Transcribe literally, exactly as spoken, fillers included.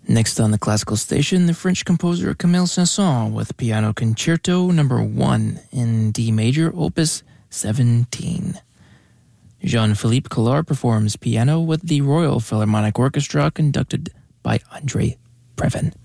Next on the classical station, the French composer Camille Saint-Saëns with Piano Concerto number one in D major, opus seventeen. Jean-Philippe Collard performs piano with the Royal Philharmonic Orchestra conducted by André Previn.